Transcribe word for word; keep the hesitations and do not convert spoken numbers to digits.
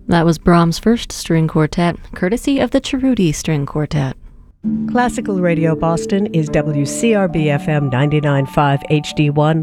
That was Brahms' First String Quartet, courtesy of the Cerruti String Quartet. Classical Radio Boston is W C R B F M ninety-nine point five H D one,